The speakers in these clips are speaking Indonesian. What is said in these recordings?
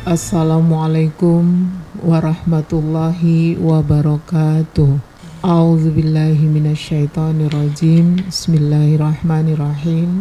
Assalamualaikum warahmatullahi wabarakatuh. A'udzubillahi minasyaitonirrajim. Bismillahirrahmanirrahim.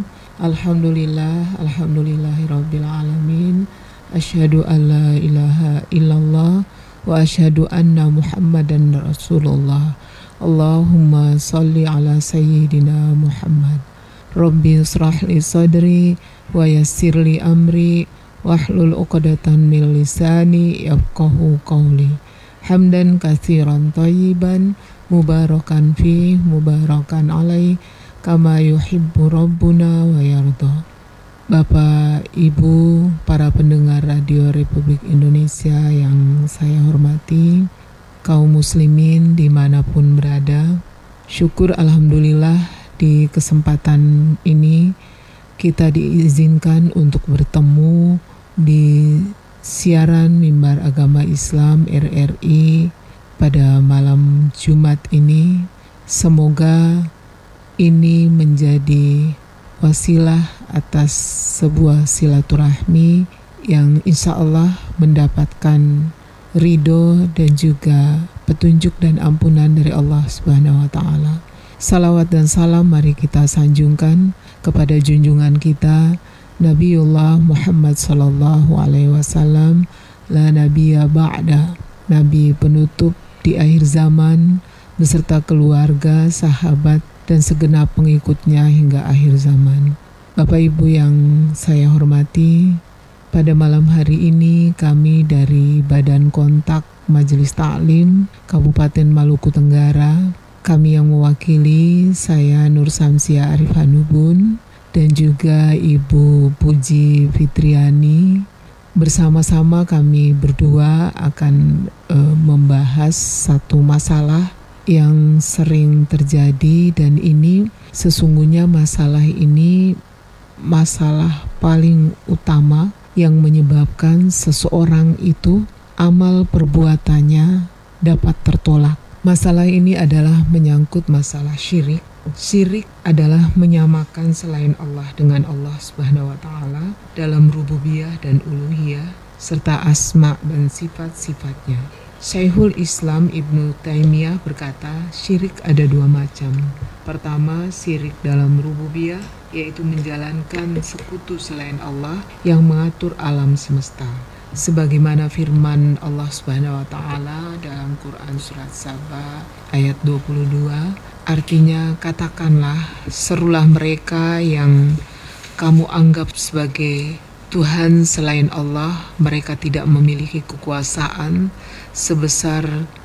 Alhamdulillahirabbil alamin. Asyhadu an la ilaha illallah wa asyhadu anna Muhammadan Rasulullah. Allahumma shalli ala sayyidina Muhammad. Rabbi ishrah li sadri wa yassir li amri wahlul 'uqdatam min lisani yafqahu qawli. Hamdan katsiran thayyiban mubarakan fi mubarakan alai kama yuhibbu rabbuna wa yarda. Bapak, Ibu, para pendengar Radio Republik Indonesia yang saya hormati, kaum muslimin dimanapun berada, syukur alhamdulillah di kesempatan ini kita diizinkan untuk bertemu di siaran Mimbar Agama Islam RRI pada malam Jumat ini. Semoga ini menjadi wasilah atas sebuah silaturahmi yang insya Allah mendapatkan ridho dan juga petunjuk dan ampunan dari Allah Subhanahu wa Ta'ala. Salawat dan salam mari kita sanjungkan kepada junjungan kita Nabiullah Muhammad sallallahu alaihi wasallam, la nabiyya ba'da, nabi penutup di akhir zaman beserta keluarga, sahabat dan segenap pengikutnya hingga akhir zaman. Bapak Ibu yang saya hormati, pada malam hari ini kami dari Badan Kontak Majelis Ta'lim Kabupaten Maluku Tenggara, kami yang mewakili, saya Nur Samsia Arif Hanubun dan juga Ibu Puji Fitriani, bersama-sama kami berdua akan membahas satu masalah yang sering terjadi, dan ini sesungguhnya masalah ini masalah paling utama yang menyebabkan seseorang itu amal perbuatannya dapat tertolak. Masalah ini adalah menyangkut masalah syirik. Syirik adalah menyamakan selain Allah dengan Allah Subhanahu wa Ta'ala dalam rububiyah dan uluhiyah serta asma dan sifat-sifatnya. Syekhul Islam Ibnu Taimiyah berkata, syirik ada dua macam. Pertama, syirik dalam rububiyah, yaitu menjalankan sekutu selain Allah yang mengatur alam semesta. Sebagaimana firman Allah Subhanahu wa Ta'ala dalam Quran surat Saba ayat 22, artinya katakanlah, serulah mereka yang kamu anggap sebagai Tuhan selain Allah, mereka tidak memiliki kekuasaan sebesar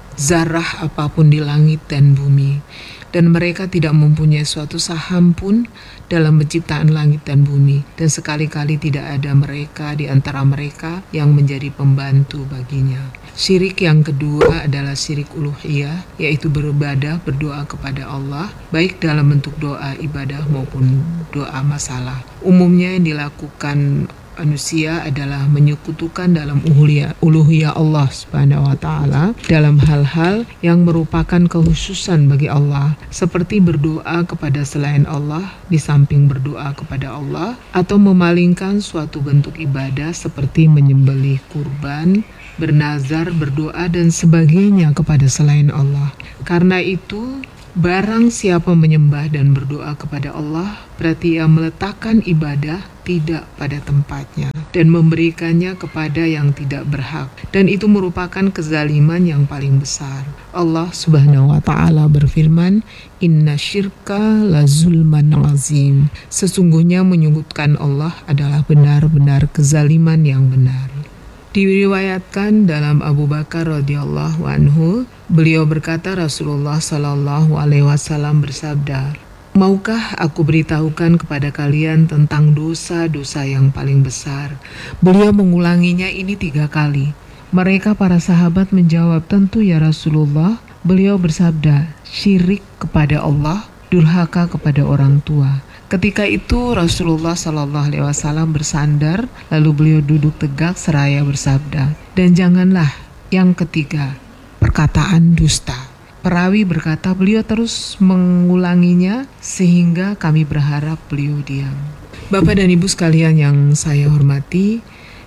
zarah apapun di langit dan bumi, dan mereka tidak mempunyai suatu saham pun dalam penciptaan langit dan bumi, dan sekali-kali tidak ada mereka di antara mereka yang menjadi pembantu baginya. Syirik yang kedua adalah syirik uluhiyah, yaitu beribadah, berdoa kepada Allah, baik dalam bentuk doa ibadah maupun doa masalah. Umumnya yang dilakukan manusia adalah menyekutukan dalam uluhiyah Allah Subhanahu wa Ta'ala dalam hal-hal yang merupakan kekhususan bagi Allah, seperti berdoa kepada selain Allah di samping berdoa kepada Allah, atau memalingkan suatu bentuk ibadah seperti menyembelih kurban, bernazar, berdoa dan sebagainya kepada selain Allah. Karena itu, barang siapa menyembah dan berdoa kepada Allah, berarti ia meletakkan ibadah tidak pada tempatnya dan memberikannya kepada yang tidak berhak, dan itu merupakan kezaliman yang paling besar. Allah Subhanahu wa Ta'ala berfirman, inna syirka la zulman azim, sesungguhnya menyebutkan Allah adalah benar-benar kezaliman yang benar. Diriwayatkan dalam Abu Bakar radhiyallahu anhu, beliau berkata, Rasulullah sallallahu alaihi wasallam bersabda, maukah aku beritahukan kepada kalian tentang dosa-dosa yang paling besar? Beliau mengulanginya ini 3 kali. Mereka para sahabat menjawab, tentu ya Rasulullah. Beliau bersabda, syirik kepada Allah, durhaka kepada orang tua. Ketika itu Rasulullah Shallallahu Alaihi Wasallam bersandar, lalu beliau duduk tegak seraya bersabda, dan janganlah yang ketiga, perkataan dusta. Perawi berkata, beliau terus mengulanginya sehingga kami berharap beliau diam. Bapak dan Ibu sekalian yang saya hormati,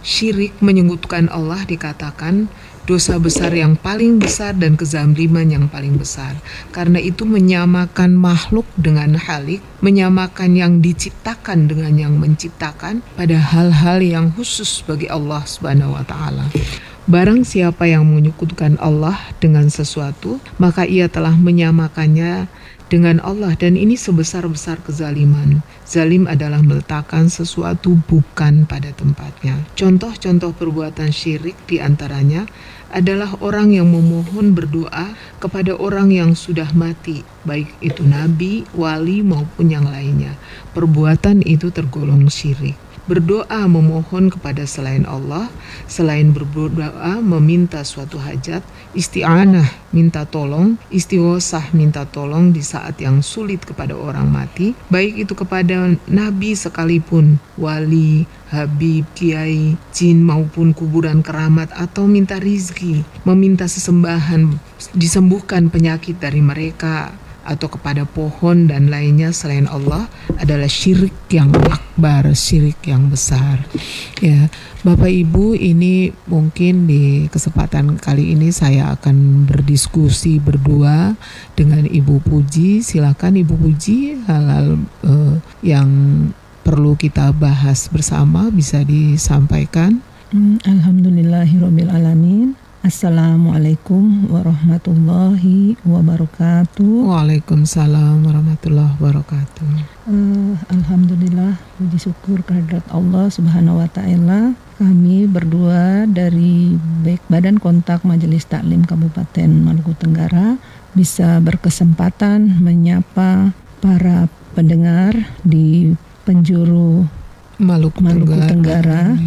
Syirik menyekutukan Allah dikatakan dosa besar yang paling besar dan kezaliman yang paling besar. Karena itu menyamakan makhluk dengan Khalik, menyamakan yang diciptakan dengan yang menciptakan pada hal-hal yang khusus bagi Allah Subhanahu wa taala. Barang siapa yang menyekutukan Allah dengan sesuatu, maka ia telah menyamakannya dengan Allah, dan ini sebesar-besar kezaliman. Zalim adalah meletakkan sesuatu bukan pada tempatnya. Contoh-contoh perbuatan syirik diantaranya adalah orang yang memohon berdoa kepada orang yang sudah mati, baik itu nabi, wali maupun yang lainnya. Perbuatan itu tergolong syirik. Berdoa memohon kepada selain Allah, selain berdoa meminta suatu hajat, isti'anah minta tolong, istighosah minta tolong di saat yang sulit kepada orang mati, baik itu kepada nabi sekalipun, wali, habib, kiai, jin maupun kuburan keramat, atau minta rizki, meminta sesembahan, disembuhkan penyakit dari mereka, atau kepada pohon dan lainnya selain Allah adalah syirik yang akbar, syirik yang besar. Ya, Bapak Ibu, ini mungkin di kesempatan kali ini saya akan berdiskusi berdua dengan Ibu Puji. Silakan Ibu Puji, hal-hal yang perlu kita bahas bersama bisa disampaikan. Alhamdulillahirabbil alamin. Assalamualaikum warahmatullahi wabarakatuh. Waalaikumsalam warahmatullahi wabarakatuh. Alhamdulillah, puji syukur kehadirat Allah Subhanahu wa taala. Kami berdua dari baik Badan Kontak Majelis Taklim Kabupaten Maluku Tenggara bisa berkesempatan menyapa para pendengar di penjuru Maluku Tenggara.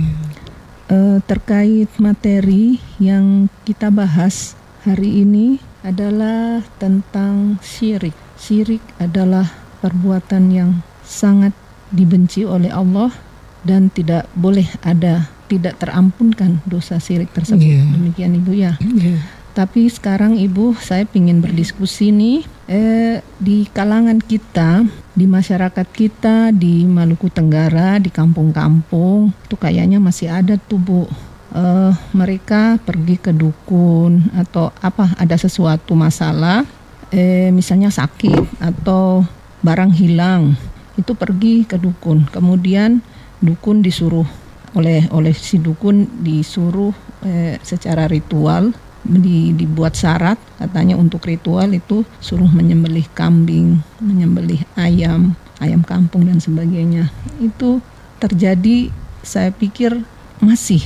Terkait materi yang kita bahas hari ini adalah tentang syirik. Syirik adalah perbuatan yang sangat dibenci oleh Allah dan tidak boleh ada, tidak terampunkan dosa syirik tersebut. Demikian Ibu ya. Tapi sekarang Ibu, saya ingin berdiskusi nih di kalangan kita, di masyarakat kita di Maluku Tenggara, di kampung-kampung itu kayaknya masih ada tuh Bu, mereka pergi ke dukun atau apa, ada sesuatu masalah, misalnya sakit atau barang hilang, itu pergi ke dukun. Kemudian dukun disuruh oleh si dukun disuruh secara ritual, dibuat syarat katanya untuk ritual itu suruh menyembelih kambing, menyembelih ayam kampung dan sebagainya. Itu terjadi, saya pikir masih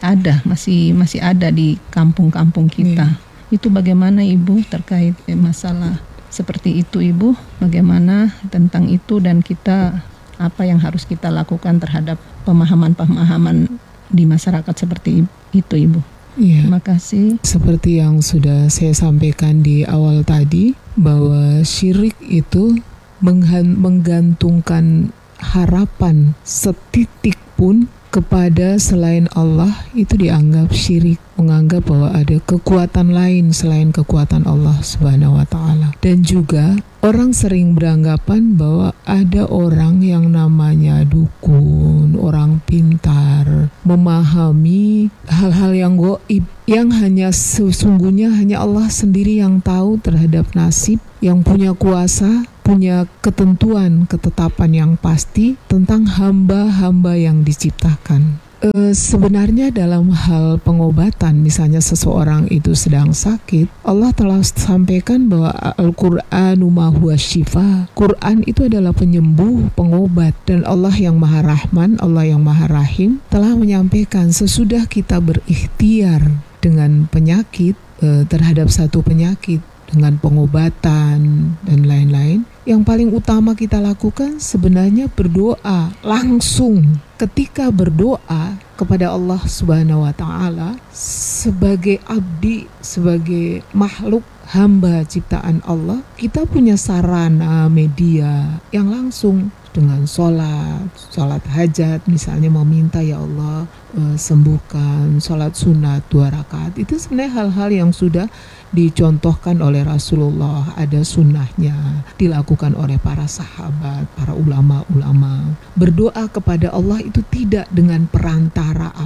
ada di kampung-kampung kita. Itu bagaimana Ibu terkait masalah seperti itu Ibu? Bagaimana tentang itu dan kita apa yang harus kita lakukan terhadap pemahaman-pemahaman di masyarakat seperti itu Ibu? Ya, terima kasih. Seperti yang sudah saya sampaikan di awal tadi, bahwa syirik itu menggantungkan harapan setitik pun kepada selain Allah, itu dianggap syirik. Menganggap bahwa ada kekuatan lain selain kekuatan Allah Subhanahu wa taala. Dan juga orang sering beranggapan bahwa ada orang yang namanya dukun, orang pintar, memahami hal-hal yang gaib, yang hanya sesungguhnya hanya Allah sendiri yang tahu terhadap nasib, yang punya kuasa, punya ketentuan, ketetapan yang pasti tentang hamba-hamba yang diciptakan. Sebenarnya dalam hal pengobatan, misalnya seseorang itu sedang sakit, Allah telah sampaikan bahwa Al-Qur'anu ma huwa syifa. Quran itu adalah penyembuh, pengobat, dan Allah yang Maha Rahman, Allah yang Maha Rahim telah menyampaikan sesudah kita berikhtiar dengan penyakit, terhadap satu penyakit dengan pengobatan dan lain-lain, yang paling utama kita lakukan sebenarnya berdoa langsung. Ketika berdoa kepada Allah Subhanahu wa taala sebagai abdi, sebagai makhluk hamba ciptaan Allah, kita punya sarana media yang langsung dengan sholat hajat, misalnya meminta ya Allah sembuhkan, sholat sunat 2 rakaat. Itu sebenarnya hal-hal yang sudah dicontohkan oleh Rasulullah, ada sunnahnya, dilakukan oleh para sahabat, para ulama-ulama. Berdoa kepada Allah itu tidak dengan perantara apapun.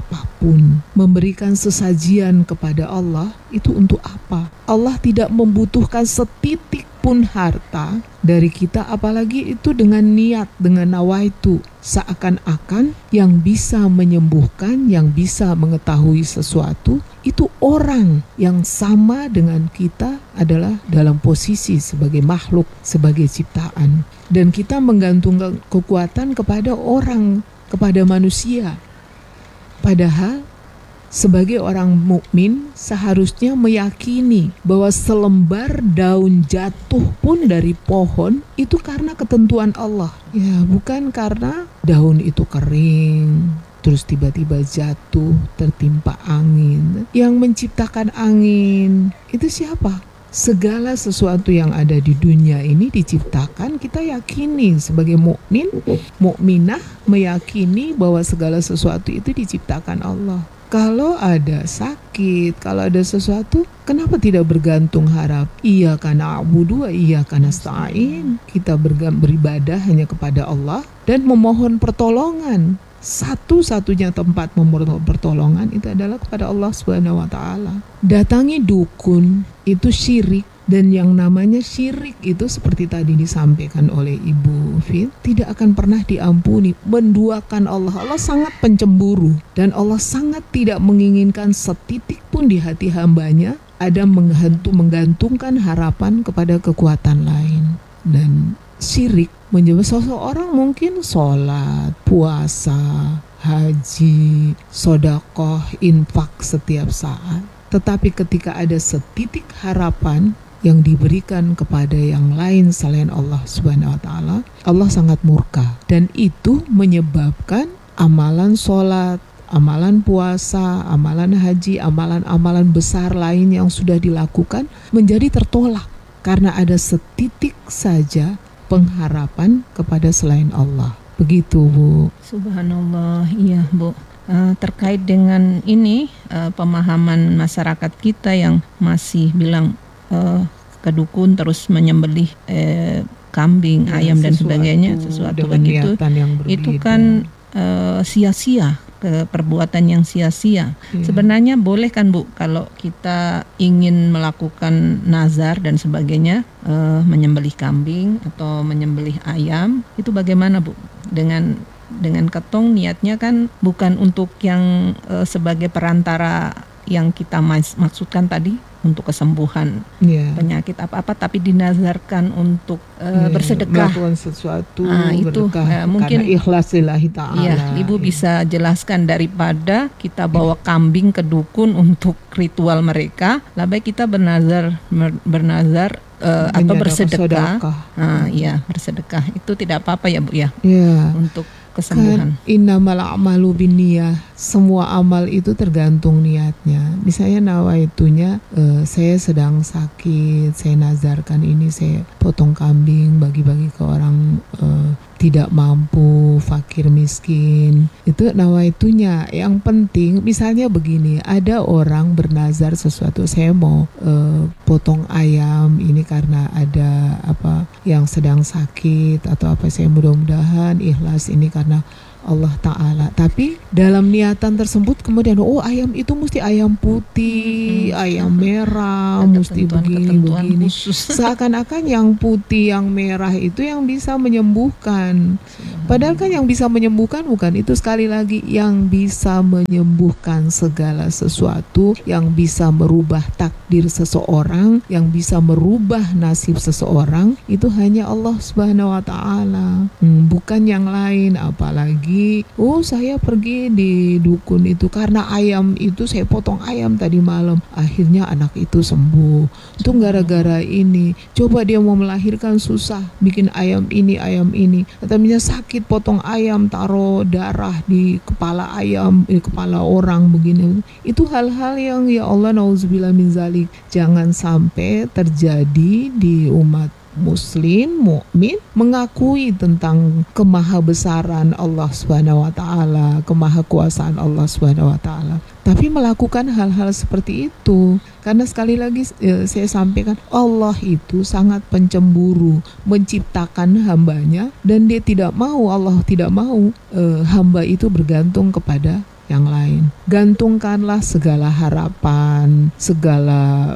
apapun, memberikan sesajian kepada Allah, itu untuk apa? Allah tidak membutuhkan setitik pun harta dari kita, apalagi itu dengan niat, dengan nawaitu. Seakan-akan yang bisa menyembuhkan, yang bisa mengetahui sesuatu, itu orang yang sama dengan kita adalah dalam posisi sebagai makhluk, sebagai ciptaan. Dan kita menggantungkan kekuatan kepada orang, kepada manusia. Padahal sebagai orang mukmin seharusnya meyakini bahwa selembar daun jatuh pun dari pohon itu karena ketentuan Allah. Ya, bukan karena daun itu kering terus tiba-tiba jatuh tertimpa angin. Yang menciptakan angin itu siapa? Segala sesuatu yang ada di dunia ini diciptakan, kita yakini sebagai mukmin, mukminah meyakini bahwa segala sesuatu itu diciptakan Allah. Kalau ada sakit, kalau ada sesuatu, kenapa tidak bergantung harap? Iyyaka na'budu wa iyyaka nasta'in. Kita beribadah hanya kepada Allah dan memohon pertolongan. Satu-satunya tempat memohon pertolongan itu adalah kepada Allah Subhanahu wa taala. Datangi dukun itu syirik, dan yang namanya syirik itu seperti tadi disampaikan oleh Ibu Fit, tidak akan pernah diampuni. Menduakan Allah, Allah sangat pencemburu, dan Allah sangat tidak menginginkan setitik pun di hati hambanya ada menggantungkan harapan kepada kekuatan lain. Dan syirik menyebabkan seseorang mungkin sholat, puasa, haji, sedekah, infak setiap saat, tetapi ketika ada setitik harapan yang diberikan kepada yang lain selain Allah Subhanahu wa taala, Allah sangat murka, dan itu menyebabkan amalan sholat, amalan puasa, amalan haji, amalan-amalan besar lain yang sudah dilakukan menjadi tertolak karena ada setitik saja pengharapan kepada selain Allah. Begitu, Bu. Subhanallah, iya, Bu. Terkait dengan ini, pemahaman masyarakat kita yang masih bilang ke dukun terus menyembelih kambing, ayam dan sebagainya, sesuatu begitu, itu kan sia-sia, ke perbuatan yang sia-sia. Sebenarnya boleh kan, Bu, kalau kita ingin melakukan nazar dan sebagainya, menyembelih kambing atau menyembelih ayam, itu bagaimana, Bu? Dengan ketong niatnya kan bukan untuk yang sebagai perantara yang kita maksudkan tadi untuk kesembuhan penyakit apa-apa, tapi dinazarkan untuk bersedekah, melakukan sesuatu itu mungkin ikhlas lillahi ta'ala. Iya, Ibu bisa jelaskan, daripada kita bawa kambing ke dukun untuk ritual mereka, lebih kita bernazar atau bersedekah. Iya, bersedekah itu tidak apa-apa ya, Bu ya. Untuk kesembuhan. Kan innamal a'malu binniyah, semua amal itu tergantung niatnya. Misalnya nawaitunya, saya sedang sakit, saya nazarkan ini, saya potong kambing bagi-bagi ke orang tidak mampu, fakir miskin. Itu nawaitunya. Yang penting misalnya begini, ada orang bernazar sesuatu, saya mau potong ayam ini karena ada apa yang sedang sakit atau apa, saya mudah-mudahan ikhlas ini karena Allah Ta'ala. Tapi dalam niatan tersebut kemudian, ayam itu mesti ayam putih, ayam merah, mesti begini. Seakan-akan yang putih, yang merah itu yang bisa menyembuhkan. Padahal kan yang bisa menyembuhkan bukan itu. Sekali lagi, yang bisa menyembuhkan segala sesuatu, yang bisa merubah takdir seseorang, yang bisa merubah nasib seseorang, itu hanya Allah Subhanahu wa Ta'ala, bukan yang lain. Apalagi saya pergi di dukun itu karena ayam itu, saya potong ayam tadi malam, akhirnya anak itu sembuh. Itu gara-gara ini. Coba dia mau melahirkan susah, bikin ayam ini. Atau misalnya sakit, potong ayam, taruh darah di kepala ayam, di kepala orang begini. Itu hal-hal yang ya Allah nauzubillah min zalik, jangan sampai terjadi di umat Muslim, mukmin, mengakui tentang kemahabesaran Allah Subhanahu wa Ta'ala, kemahakuasaan Allah Subhanahu wa Ta'ala, tapi melakukan hal-hal seperti itu. Karena sekali lagi saya sampaikan, Allah itu sangat pencemburu, menciptakan hambanya, dan Allah tidak mau hamba itu bergantung kepada yang lain. Gantungkanlah segala harapan, segala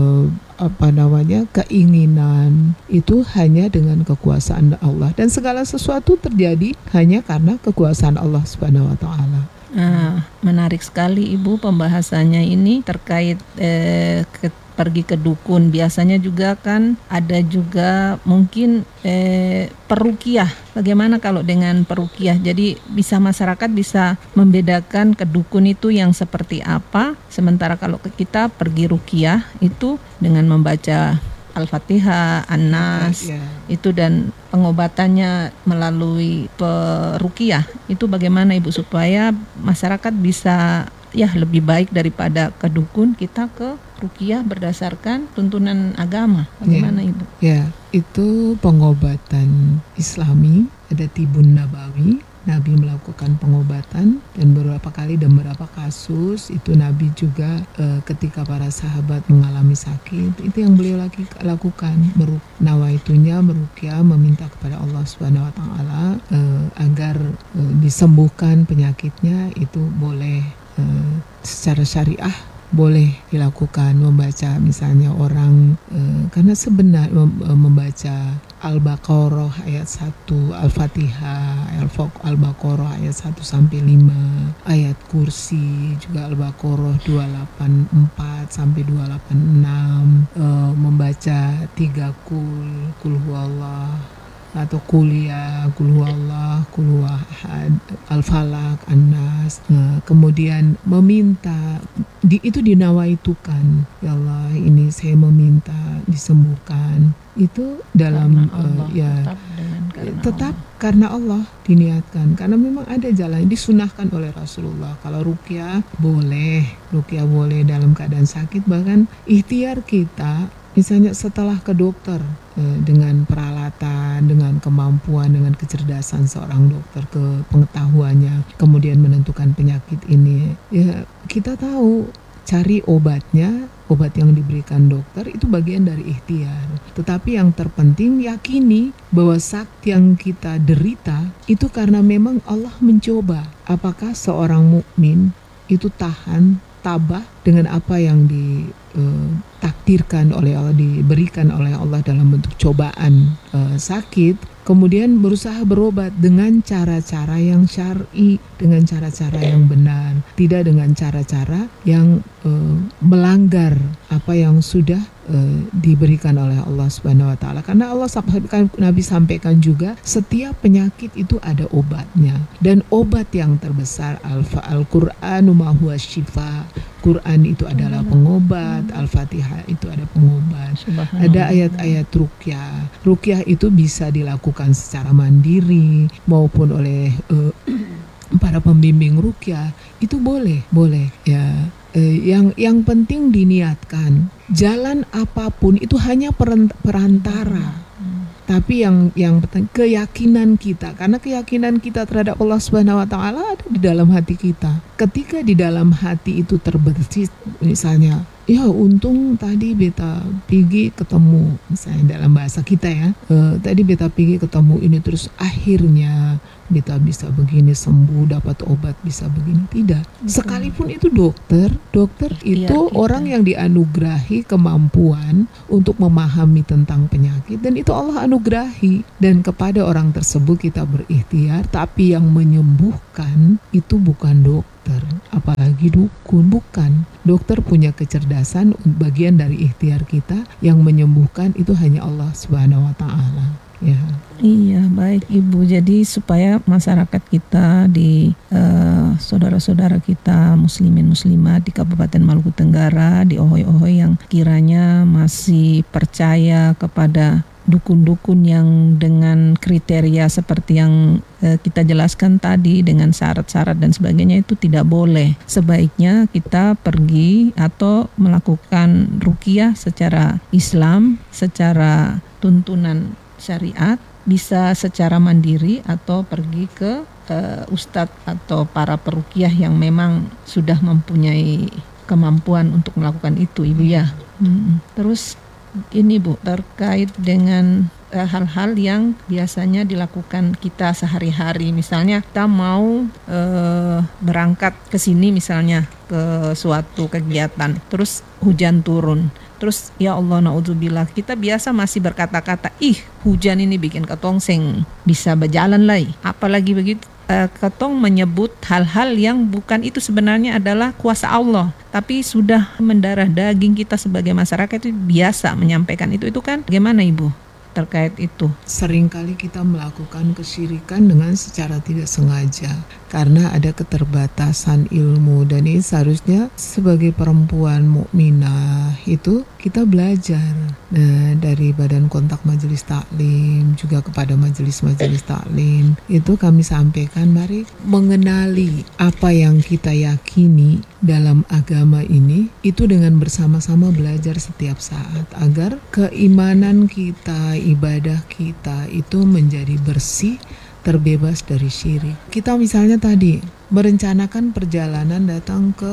keinginan itu hanya dengan kekuasaan Allah, dan segala sesuatu terjadi hanya karena kekuasaan Allah Subhanahu wa taala. Menarik sekali Ibu pembahasannya ini terkait pergi ke dukun. Biasanya juga kan ada juga mungkin peruqyah. Bagaimana kalau dengan peruqyah? Jadi masyarakat bisa membedakan ke dukun itu yang seperti apa. Sementara kalau kita pergi ruqyah itu dengan membaca Al-Fatihah, An-Nas, itu, dan pengobatannya melalui peruqyah. Itu bagaimana Ibu supaya masyarakat bisa lebih baik daripada ke dukun, kita ke ruqyah berdasarkan tuntunan agama. Bagaimana Ibu? Itu pengobatan Islami, ada tibun nabawi. Nabi melakukan pengobatan, dan beberapa kali dan beberapa kasus itu Nabi juga ketika para sahabat mengalami sakit, itu yang beliau lakukan, nawaitunya meruqyah, meminta kepada Allah Subhanahu wa taala agar disembuhkan penyakitnya. Itu boleh secara syariah boleh dilakukan, membaca misalnya orang karena sebenarnya membaca Al-Baqarah ayat 1, Al-Fatihah, Al-Baqarah ayat 1 sampai 5, ayat kursi juga Al-Baqarah 284 sampai 286, membaca 3 kul huwallah atau kuliah, kul huwallah, kul huwahad, Al-Falaq, An-Nas. Kemudian meminta, itu dinawaitukan, ya Allah ini saya meminta disembuhkan. Itu dalam tetap karena Allah diniatkan, karena memang ada jalan disunahkan oleh Rasulullah. Kalau ruqyah boleh dalam keadaan sakit, bahkan ikhtiar kita misalnya setelah ke dokter dengan peralatan, dengan kemampuan, dengan kecerdasan seorang dokter, ke pengetahuannya, kemudian menentukan penyakit ini, kita tahu cari obatnya, obat yang diberikan dokter itu bagian dari ikhtiar. Tetapi yang terpenting yakini bahwa sakit yang kita derita itu karena memang Allah mencoba. Apakah seorang mukmin itu tahan, tabah dengan apa yang ditakdirkan oleh Allah, diberikan oleh Allah dalam bentuk cobaan sakit, kemudian berusaha berobat dengan cara-cara yang syar'i, dengan cara-cara yang benar, tidak dengan cara-cara yang melanggar apa yang sudah diberikan oleh Allah Subhanahu wa taala. Karena Allah Nabi sampaikan juga setiap penyakit itu ada obatnya, dan obat yang terbesar Al-Qur'anu ma huwa syifa. Quran itu adalah pengobat, Al-Fatihah itu ada pengobat. Ada ayat-ayat ruqyah. Ruqyah itu bisa dilakukan secara mandiri maupun oleh para pembimbing ruqyah. Itu boleh ya. Yang penting diniatkan. Jalan apapun itu hanya perantara. Tapi yang penting keyakinan kita, karena keyakinan kita terhadap Allah Subhanahu wa taala ada di dalam hati kita. Ketika di dalam hati itu terbesit, misalnya, untung tadi beta pergi ketemu, misalnya dalam bahasa kita tadi beta pergi ketemu ini, terus akhirnya beta bisa begini, sembuh, dapat obat, bisa begini. Tidak. Sekalipun itu dokter itu orang yang dianugerahi kemampuan untuk memahami tentang penyakit, dan itu Allah anugerahi, dan kepada orang tersebut kita berikhtiar. Tapi yang menyembuhkan itu bukan dokter, apalagi dukun, bukan. Dokter punya kecerdasan, bagian dari ikhtiar kita. Yang menyembuhkan itu hanya Allah Subhanahu wa taala. Iya, baik Ibu. Jadi supaya masyarakat kita di saudara-saudara kita muslimin muslimat di Kabupaten Maluku Tenggara, di Ohoy-Ohoy yang kiranya masih percaya kepada dukun-dukun yang dengan kriteria seperti yang kita jelaskan tadi, dengan syarat-syarat dan sebagainya, itu tidak boleh. Sebaiknya kita pergi atau melakukan ruqyah secara Islam, secara tuntunan syariat, bisa secara mandiri atau pergi ke ustadz atau para peruqyah yang memang sudah mempunyai kemampuan untuk melakukan itu, Ibu ya. Terus ini Bu, terkait dengan hal-hal yang biasanya dilakukan kita sehari-hari. Misalnya kita mau berangkat ke sini misalnya ke suatu kegiatan, terus hujan turun. Terus ya Allah naudzubillah, kita biasa masih berkata-kata, ih hujan ini bikin ketong seng bisa berjalan lagi. Apalagi begitu ketong menyebut hal-hal yang bukan itu sebenarnya adalah kuasa Allah, tapi sudah mendarah daging kita sebagai masyarakat itu biasa menyampaikan itu kan. Bagaimana Ibu terkait itu? Seringkali kita melakukan kesyirikan dengan secara tidak sengaja karena ada keterbatasan ilmu, dan ini seharusnya sebagai perempuan mukminah itu kita belajar. Nah, dari Badan Kontak Majelis Taklim juga kepada majelis-majelis taklim itu kami sampaikan, mari mengenali apa yang kita yakini dalam agama ini itu dengan bersama-sama belajar setiap saat agar keimanan kita, ibadah kita itu menjadi bersih, terbebas dari syirik. Kita misalnya tadi merencanakan perjalanan datang ke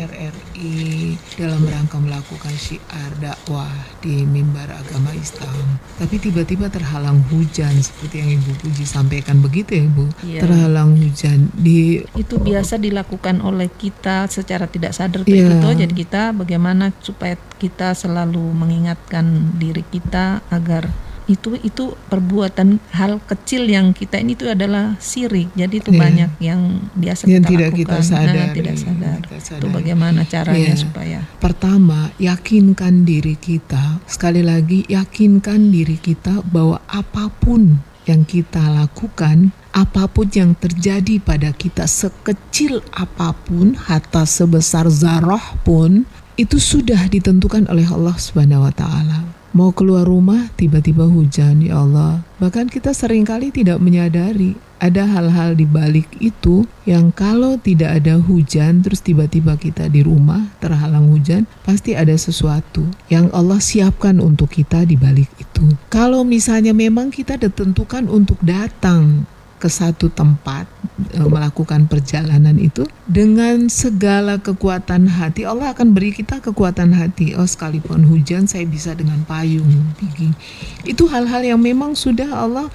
RRI dalam rangka melakukan syiar dakwah di mimbar agama Islam, tapi tiba-tiba terhalang hujan seperti yang Ibu Puji sampaikan begitu ya Ibu. Iya. Terhalang hujan itu biasa dilakukan oleh kita secara tidak sadar Iya. gitu. Jadi kita bagaimana supaya kita selalu mengingatkan diri kita agar itu perbuatan hal kecil yang kita ini itu adalah syirik. Jadi itu banyak yang biasa yang kita tidak lakukan. kita sadari. Tidak sadar. Itu bagaimana caranya supaya? Pertama, yakinkan diri kita. Sekali lagi, yakinkan diri kita bahwa apapun yang kita lakukan, apapun yang terjadi pada kita, sekecil apapun, hatta sebesar zarah pun, itu sudah ditentukan oleh Allah Subhanahu wa Ta'ala. Mau keluar rumah, tiba-tiba hujan, ya Allah. Bahkan kita seringkali tidak menyadari ada hal-hal di balik itu yang kalau tidak ada hujan, terus tiba-tiba kita di rumah terhalang hujan, pasti ada sesuatu yang Allah siapkan untuk kita di balik itu. Kalau misalnya memang kita ditentukan untuk datang ke satu tempat, melakukan perjalanan itu dengan segala kekuatan hati, Allah akan beri kita kekuatan hati. Oh, sekalipun hujan saya bisa dengan payung pergi. Itu hal-hal yang memang sudah Allah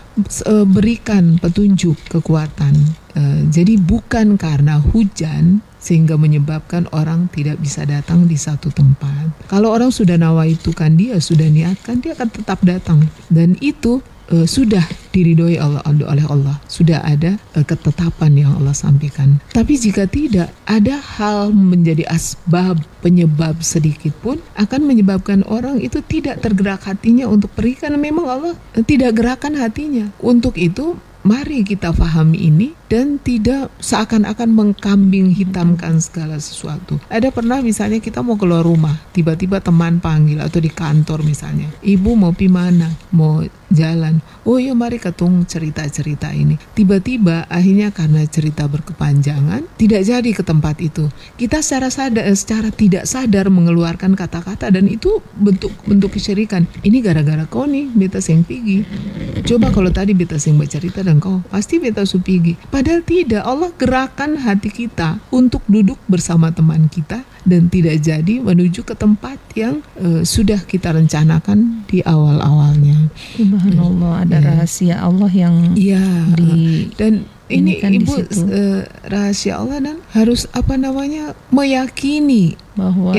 berikan petunjuk, kekuatan. Jadi bukan karena hujan sehingga menyebabkan orang tidak bisa datang di satu tempat. Kalau orang sudah nawaitukan, dia sudah niatkan, dia akan tetap datang, dan itu sudah diridhoi oleh Allah, sudah ada ketetapan yang Allah sampaikan. Tapi jika tidak, ada hal menjadi asbab, penyebab sedikit pun akan menyebabkan orang itu tidak tergerak hatinya untuk pergi, karena memang Allah tidak gerakan hatinya. Untuk itu mari kita pahami ini dan tidak seakan-akan mengkambing hitamkan segala sesuatu. Ada pernah misalnya kita mau keluar rumah, tiba-tiba teman panggil, atau di kantor misalnya, ibu mau pi mana? Mau jalan. Oh iya, mari ketung cerita-cerita ini. Tiba-tiba akhirnya karena cerita berkepanjangan tidak jadi ke tempat itu. Kita secara tidak sadar mengeluarkan kata-kata, dan itu bentuk kesyirikan. Ini gara-gara kau nih beta seng pigi. Coba kalau tadi beta seng bercerita dan kau pasti beta su pigi. Padahal tidak, Allah gerakan hati kita untuk duduk bersama teman kita dan tidak jadi menuju ke tempat yang sudah kita rencanakan di awal-awalnya. Subhanallah, ada rahasia Allah yang dan ini Ibu rahasia Allah, dan harus meyakini bahwa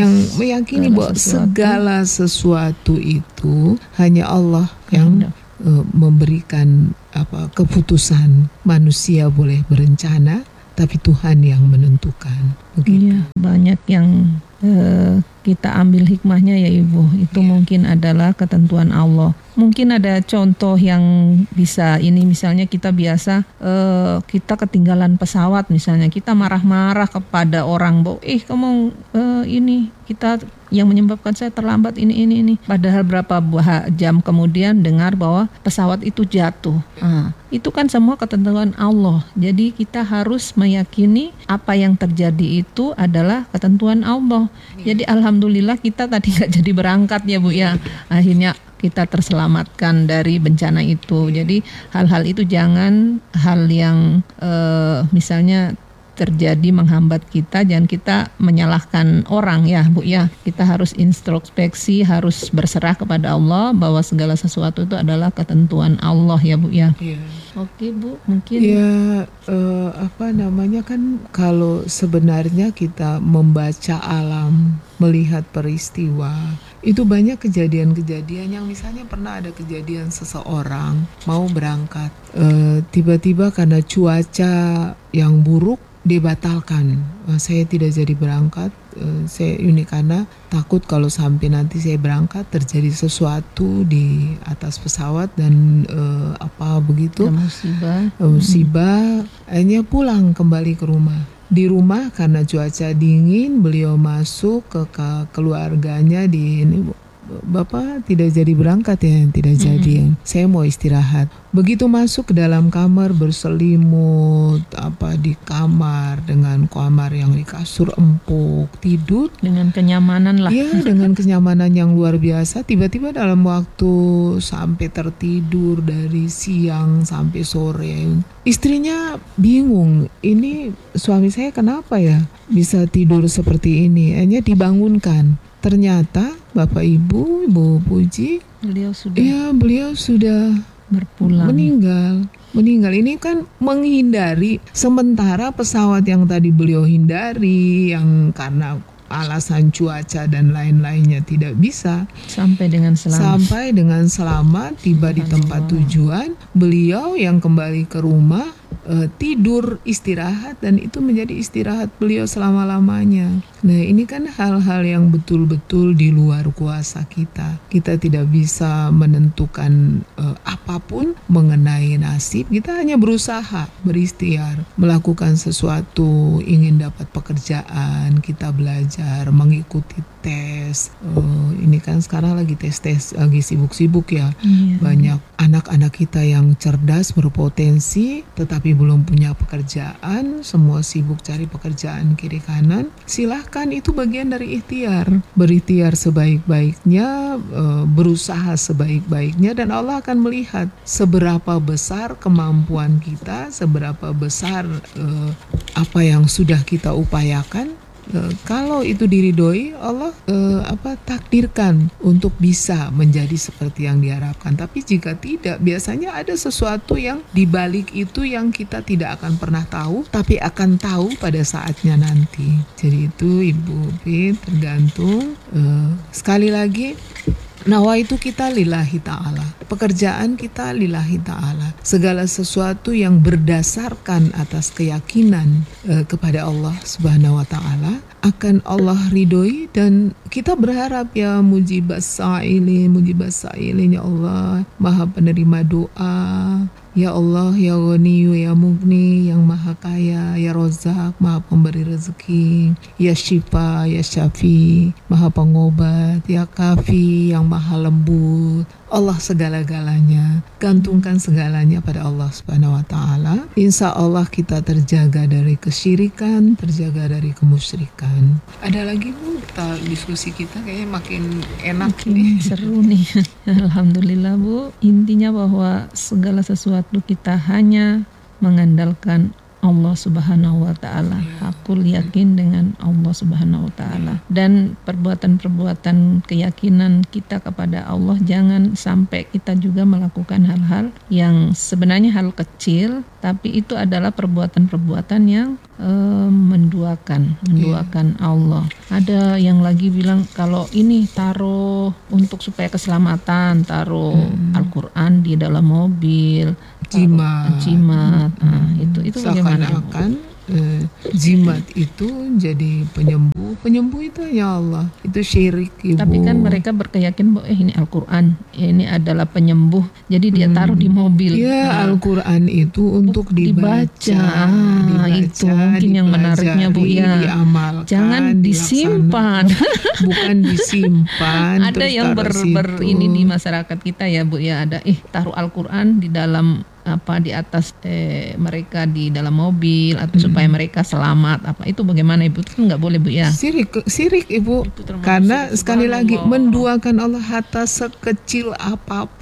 segala sesuatu itu hanya Allah yang memberikan keputusan. Manusia boleh berencana, tapi Tuhan yang menentukan. Begitu. Iya, banyak yang kita ambil hikmahnya ya Ibu. Itu mungkin adalah ketentuan Allah. Mungkin ada contoh yang bisa ini, misalnya kita biasa kita ketinggalan pesawat misalnya, kita marah-marah kepada orang bahwa kamu ini kita yang menyebabkan saya terlambat ini. Padahal berapa jam kemudian dengar bahwa pesawat itu jatuh. Itu kan semua ketentuan Allah. Jadi kita harus meyakini apa yang terjadi itu adalah ketentuan Allah. Jadi alhamdulillah kita tadi nggak jadi berangkat ya Bu ya. Akhirnya kita terselamatkan dari bencana itu. Jadi hal-hal itu jangan hal yang misalnya terjadi menghambat kita, jangan kita menyalahkan orang ya Bu ya. Kita harus introspeksi, harus berserah kepada Allah bahwa segala sesuatu itu adalah ketentuan Allah ya Bu ya. Iya. Oke Bu, mungkin Ya, kan kalau sebenarnya kita membaca alam, melihat peristiwa, itu banyak kejadian-kejadian yang misalnya pernah ada kejadian seseorang mau berangkat, tiba-tiba karena cuaca yang buruk dibatalkan. Saya tidak jadi berangkat. Saya ini karena takut kalau sampai nanti saya berangkat terjadi sesuatu di atas pesawat dan begitu. Musibah. Akhirnya pulang kembali ke rumah. Di rumah karena cuaca dingin, beliau masuk ke keluarganya Bapak tidak jadi berangkat ya, tidak jadi. Saya mau istirahat. Begitu masuk ke dalam kamar berselimut di kamar dengan kamar yang di kasur empuk, tidur dengan kenyamanan lah. Iya, dengan kenyamanan yang luar biasa. Tiba-tiba dalam waktu sampai tertidur dari siang sampai sore, istrinya bingung. Ini suami saya kenapa ya bisa tidur seperti ini? Akhirnya dibangunkan. Ternyata Bapak Ibu Puji, beliau sudah berpulang. Meninggal. Ini kan menghindari, sementara pesawat yang tadi beliau hindari, yang karena alasan cuaca dan lain-lainnya tidak bisa sampai dengan selamat tiba di tempat tujuan. Beliau yang kembali ke rumah tidur, istirahat, dan itu menjadi istirahat beliau selama-lamanya. Nah, ini kan hal-hal yang betul-betul di luar kuasa kita. Kita tidak bisa menentukan apapun mengenai nasib. Kita hanya berusaha, berikhtiar, melakukan sesuatu, ingin dapat pekerjaan, kita belajar, mengikuti tes. Ini kan sekarang lagi tes, lagi sibuk-sibuk ya. Banyak anak-anak kita yang cerdas, berpotensi, tetapi belum punya pekerjaan, semua sibuk cari pekerjaan kiri kanan. Silahkan, itu bagian dari ikhtiar. Berikhtiar sebaik-baiknya, berusaha sebaik-baiknya, dan Allah akan melihat seberapa besar kemampuan kita, seberapa besar apa yang sudah kita upayakan. Kalau itu diridhoi, Allah takdirkan untuk bisa menjadi seperti yang diharapkan. Tapi jika tidak, biasanya ada sesuatu yang dibalik itu yang kita tidak akan pernah tahu, tapi akan tahu pada saatnya nanti. Jadi itu Ibu Pi, tergantung. Sekali lagi, nawaitu kita lillahi ta'ala, pekerjaan kita lillahi ta'ala, segala sesuatu yang berdasarkan atas keyakinan kepada Allah Subhanahu wa ta'ala akan Allah ridhoi. Dan kita berharap ya mujibas sa'ilin, ya Allah Maha penerima doa, ya Allah, ya Ghaniyu, ya Mugni, yang Maha Kaya, ya Rozak, Maha pemberi rezeki, ya Syifa, ya Syafi, Maha pengobat, ya Kafi, yang Maha lembut. Allah segala-galanya, gantungkan segalanya pada Allah Subhanahu wa ta'ala. Insya Allah kita terjaga dari kesyirikan, terjaga dari kemusyrikan. Ada lagi Bu, diskusi kita kayaknya makin enak nih. Seru nih. Alhamdulillah Bu, intinya bahwa segala sesuatu kita hanya mengandalkan Allah Subhanahu wa ta'ala. Aku yakin dengan Allah Subhanahu wa ta'ala. Dan perbuatan-perbuatan keyakinan kita kepada Allah, jangan sampai kita juga melakukan hal-hal yang sebenarnya hal kecil, tapi itu adalah perbuatan-perbuatan yang menduakan Allah. Ada yang lagi bilang kalau ini taruh untuk supaya keselamatan, taruh Al-Quran di dalam mobil, jimat. Itu seakan-akan jimat itu jadi penyembuh itu hanya Allah. Itu syirik Ibu. Tapi kan mereka berkeyakin bahwa ini Al-Quran, ini adalah penyembuh, jadi dia taruh di mobil. Ya, Al-Quran itu untuk dibaca. Itu mungkin yang menariknya Bu ya. Diamalkan, jangan disimpan. Bukan disimpan. Ada yang ini di masyarakat kita ya Bu ya, ada taruh Al-Quran di dalam di atas mereka di dalam mobil atau supaya mereka selamat, itu bagaimana Ibu? Itu nggak boleh Bu ya. Sirik Ibu, karena sekali lagi menduakan Allah hatta sekecil apapun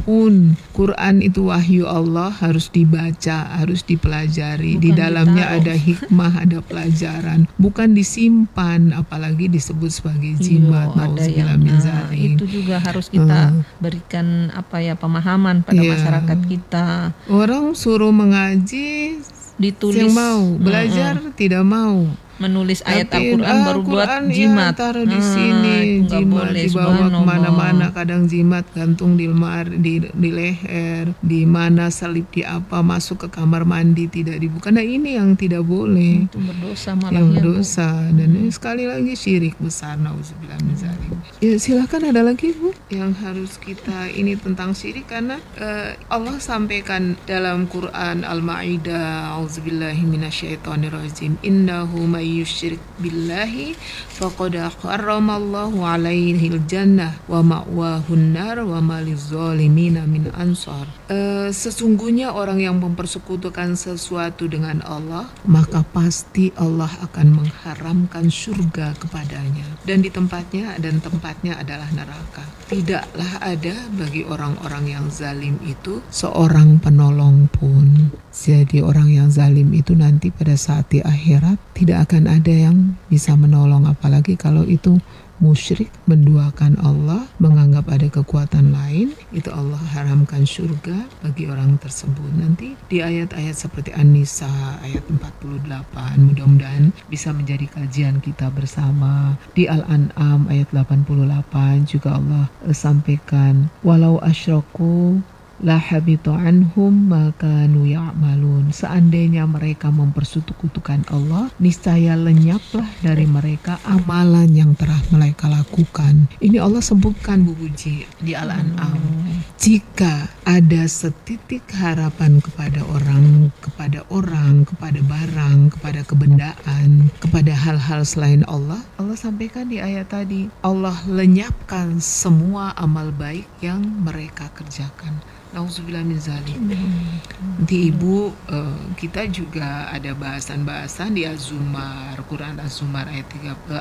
Bagaimanapun Quran itu wahyu Allah, harus dibaca, harus dipelajari. Di Bukan dalamnya ditaruh. ada hikmah, ada pelajaran, bukan disimpan, apalagi disebut sebagai jimat. Ada yang itu juga harus kita berikan pemahaman pada masyarakat kita. Orang suruh mengaji, Ditulis yang mau belajar tidak mau. Menulis ayat Tapi, Al-Quran baru buat jimat. Taruh di sini, itu nggak jimat boleh, dibawa subhanallah. kemana-mana. Kadang jimat gantung di lemari, di leher, di mana salib, di apa, masuk ke kamar mandi tidak dibuka. Nah ini yang tidak boleh, Itu berdosa malah yang ya, Bu. berdosa. Dan ini sekali lagi syirik besar. Nauzubillah min dzalik. Ya silakan, ada lagi Bu yang harus kita ini tentang syirik, karena Allah sampaikan dalam Quran Al-Maidah, auzubillahi minasyaitonirrajim, innahu may yusyrik billahi faqad harramallahu alaihil jannah wa ma'wahun nar wa ma lizzalimina min ansar. Sesungguhnya orang yang mempersekutukan sesuatu dengan Allah, maka pasti Allah akan mengharamkan surga kepadanya, dan tempatnya adalah neraka. Tidaklah ada bagi orang-orang yang zalim itu seorang penolong pun. Jadi orang yang zalim itu nanti pada saat di akhirat tidak akan ada yang bisa menolong, apalagi kalau itu musyrik, menduakan Allah, menganggap ada kekuatan lain. Itu Allah haramkan surga bagi orang tersebut. Nanti di ayat-ayat seperti An-Nisa ayat 48, mudah-mudahan bisa menjadi kajian kita bersama. Di Al-An'am ayat 88 juga Allah sampaikan, walau asyraku la habitu anhum ma kanu ya'malun. Seandainya mereka mempersekutukan Allah, niscaya lenyaplah dari mereka amalan yang telah mereka lakukan. Ini Allah sebutkan Bu Puji di Al-An'am. Jika ada setitik harapan kepada orang, kepada barang, kepada kebendaan, kepada hal-hal selain Allah, Allah sampaikan di ayat tadi, Allah lenyapkan semua amal baik yang mereka kerjakan. Nauzubillah min dzalik. Nanti Ibu, kita juga ada bahasan-bahasan di Az-Zumar, Quran Az-Zumar ayat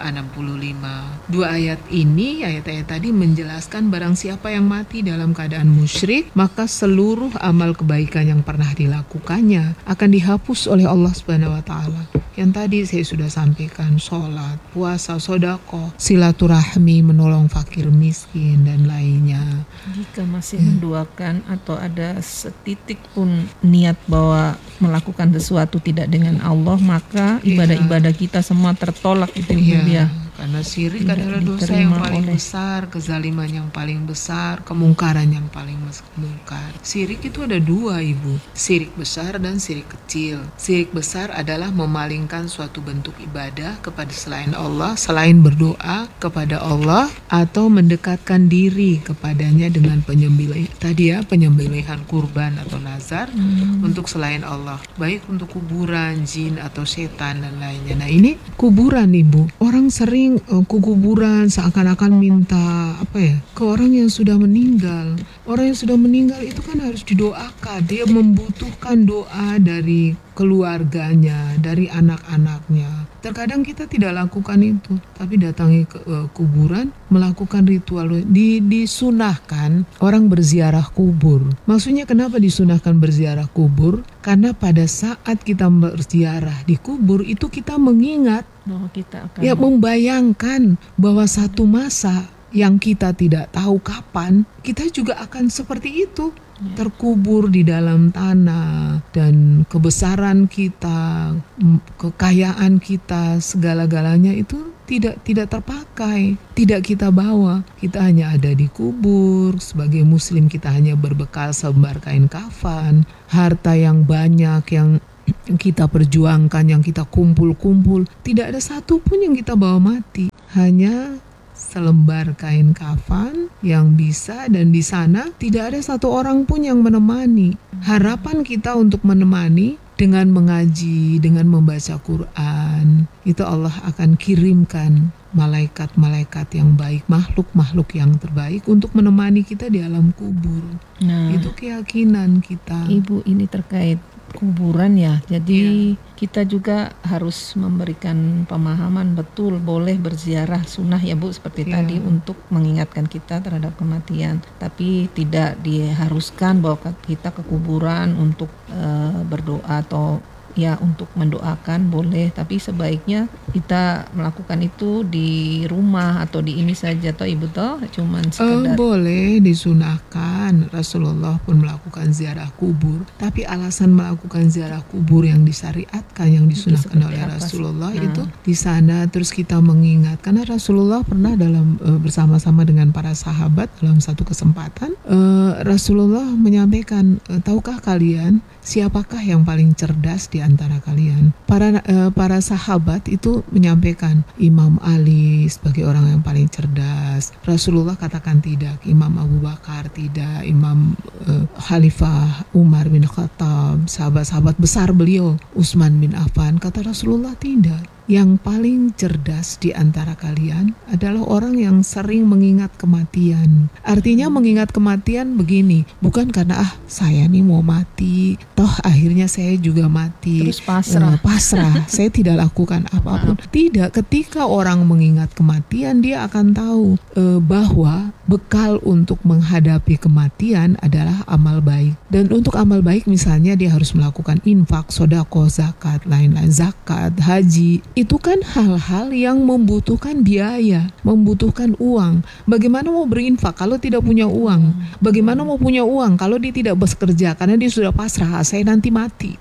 65. Dua ayat ini, ayat-ayat tadi menjelaskan barang siapa yang mati dalam keadaan musyrik, maka seluruh amal kebaikan yang pernah dilakukannya akan dihapus oleh Allah Subhanahu wa taala. Yang tadi saya sudah sampaikan, sholat, puasa, sedekah, silaturahmi, menolong fakir miskin dan lainnya. Jika masih menduakan atau ada setitik pun niat bahwa melakukan sesuatu tidak dengan Allah, maka ibadah-ibadah kita semua tertolak itu dia. Karena syirik Tidak adalah dosa yang diterima paling oleh- besar, kezaliman yang paling besar, kemungkaran yang paling mungkar. Syirik itu ada dua, Ibu. Syirik besar dan syirik kecil. Syirik besar adalah memalingkan suatu bentuk ibadah kepada selain Allah, selain berdoa kepada Allah, atau mendekatkan diri kepadanya dengan penyembelihan kurban atau nazar untuk selain Allah, baik untuk kuburan, jin atau setan dan lainnya. Nah ini kuburan, Ibu. Orang sering ke kuburan seakan-akan minta ke orang yang sudah meninggal. Orang yang sudah meninggal itu kan harus didoakan. Dia membutuhkan doa dari keluarganya, dari anak-anaknya. Terkadang kita tidak lakukan itu, tapi datangi ke kuburan, melakukan ritual. Disunahkan orang berziarah kubur. Maksudnya kenapa disunahkan berziarah kubur? Karena pada saat kita berziarah di kubur itu kita mengingat, bahwa kita akan membayangkan bahwa satu masa yang kita tidak tahu kapan, kita juga akan seperti itu, terkubur di dalam tanah, dan kebesaran kita, kekayaan kita, segala-galanya itu tidak terpakai, tidak kita bawa. Kita hanya ada di kubur. Sebagai muslim kita hanya berbekal selembar kain kafan, harta yang banyak yang kita perjuangkan, yang kita kumpul-kumpul, tidak ada satu pun yang kita bawa mati. Hanya selembar kain kafan yang bisa, dan di sana tidak ada satu orang pun yang menemani. Harapan kita untuk menemani dengan mengaji, dengan membaca Quran, itu Allah akan kirimkan malaikat-malaikat yang baik, makhluk-makhluk yang terbaik untuk menemani kita di alam kubur. Nah, Itu keyakinan kita. Ibu, ini terkait kuburan ya. Jadi kita juga harus memberikan pemahaman betul boleh berziarah sunnah ya Bu, seperti tadi untuk mengingatkan kita terhadap kematian. Tapi tidak diharuskan bahwa kita ke kuburan untuk berdoa atau ya untuk mendoakan boleh, tapi sebaiknya kita melakukan itu di rumah atau di ini saja toh Ibu toh, cuman sekedar boleh disunahkan. Rasulullah pun melakukan ziarah kubur, tapi alasan melakukan ziarah kubur yang disyariatkan, yang disunahkan oleh Rasulullah itu di sana terus kita mengingat, karena Rasulullah pernah dalam bersama-sama dengan para sahabat dalam satu kesempatan Rasulullah menyampaikan, tahukah kalian siapakah yang paling cerdas di antara kalian? Para sahabat itu menyampaikan Imam Ali sebagai orang yang paling cerdas. Rasulullah katakan tidak. Imam Abu Bakar tidak. Imam Khalifah Umar bin Khattab, sahabat-sahabat besar beliau, Utsman bin Affan. Kata Rasulullah tidak. Yang paling cerdas di antara kalian adalah orang yang sering mengingat kematian. Artinya mengingat kematian begini, bukan karena saya nih mau mati, toh akhirnya saya juga mati. Terus pasrah. Saya tidak lakukan apapun. Tidak, ketika orang mengingat kematian, dia akan tahu bahwa bekal untuk menghadapi kematian adalah amal baik. Dan untuk amal baik misalnya dia harus melakukan infak, sedekah, zakat, lain-lain, zakat, haji. Itu kan hal-hal yang membutuhkan biaya, membutuhkan uang. Bagaimana mau berinfak kalau tidak punya uang? Bagaimana mau punya uang kalau dia tidak bekerja karena dia sudah pasrah, saya nanti mati.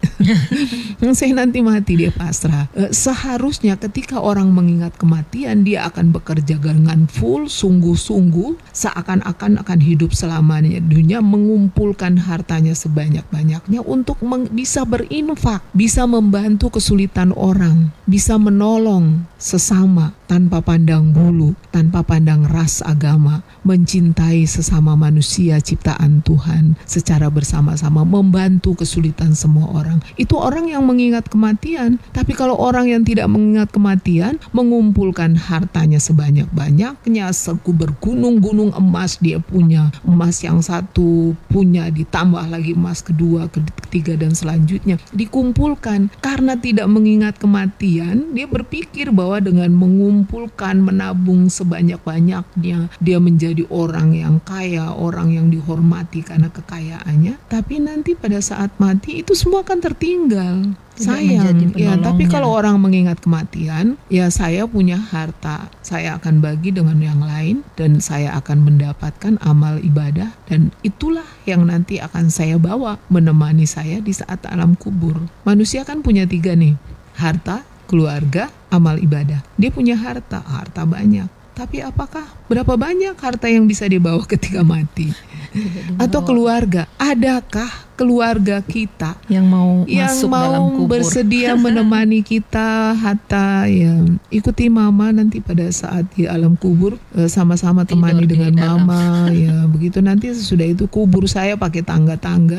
Saya nanti mati, dia pasrah. Seharusnya ketika orang mengingat kematian, dia akan bekerja dengan full, sungguh-sungguh, seakan-akan akan hidup selamanya dunia, mengumpulkan hartanya sebanyak-banyaknya untuk bisa berinfak, bisa membantu kesulitan orang, bisa menolong sesama tanpa pandang bulu, tanpa pandang ras agama, mencintai sesama manusia ciptaan Tuhan secara bersama-sama, membantu kesulitan semua orang. Itu orang yang mengingat kematian. Tapi kalau orang yang tidak mengingat kematian, mengumpulkan hartanya sebanyak-banyaknya, bergunung-gunung emas dia punya, emas yang satu punya, ditambah lagi emas kedua, ketiga dan selanjutnya dikumpulkan. Karena tidak mengingat kematian, dia berpikir bahwa dengan mengumpulkan, menabung sebanyak-banyaknya, dia menjadi orang yang kaya, orang yang dihormati karena kekayaannya. Tapi nanti pada saat mati itu semua akan tertinggal. Sayang ya. Tapi kalau orang mengingat kematian, ya saya punya harta, saya akan bagi dengan yang lain, dan saya akan mendapatkan amal ibadah, dan itulah yang nanti akan saya bawa menemani saya di saat alam kubur. Manusia kan punya 3 nih, harta, keluarga, amal ibadah. Dia punya harta banyak. Tapi apakah berapa banyak harta yang bisa dibawa ketika mati? Atau keluarga? Adakah keluarga kita yang mau dalam kubur, bersedia menemani kita, hatta ya ikuti mama nanti pada saat di alam kubur, sama-sama temani dengan mama ya begitu. Nanti sesudah itu kubur saya pakai tangga,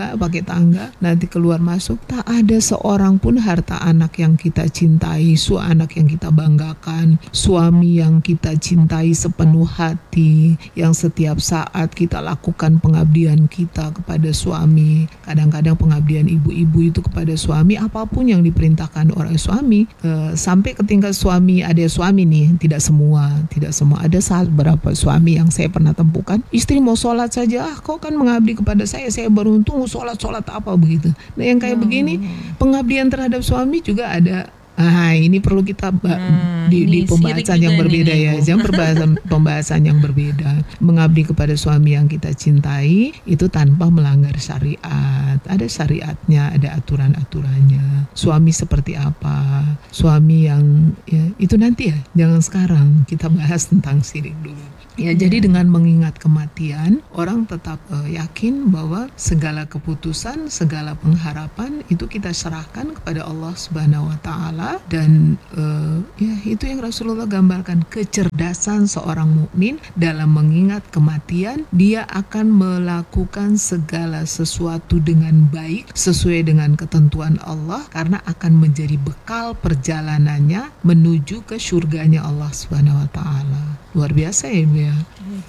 nanti keluar masuk. Tak ada seorang pun harta anak yang kita cintai, anak yang kita banggakan, suami yang kita cintai sepenuh hati, yang setiap saat kita lakukan pengabdian kita kepada suami. Kadang-kadang pengabdian ibu-ibu itu kepada suami, apapun yang diperintahkan oleh suami, sampai ke tingkat suami, ada suami nih, tidak semua, ada saat berapa suami yang saya pernah temukan, istri mau sholat saja, kau kan mengabdi kepada saya beruntung sholat apa begitu. Nah yang kayak begini, pengabdian terhadap suami juga ada. Ini perlu kita di pembahasan yang berbeda ya, pembahasan yang berbeda. Mengabdi kepada suami yang kita cintai itu tanpa melanggar syariat. Ada syariatnya, ada aturan-aturannya. Suami seperti apa? Suami yang ya, itu nanti ya, jangan sekarang. Kita bahas tentang syirik dulu. Ya, jadi dengan mengingat kematian, orang tetap yakin bahwa segala keputusan, segala pengharapan itu kita serahkan kepada Allah Subhanahu wa taala, dan ya itu yang Rasulullah gambarkan, kecerdasan seorang mukmin dalam mengingat kematian. Dia akan melakukan segala sesuatu dengan baik sesuai dengan ketentuan Allah, karena akan menjadi bekal perjalanannya menuju ke surganya Allah Subhanahu wa taala. Luar biasa ya, Bu ya.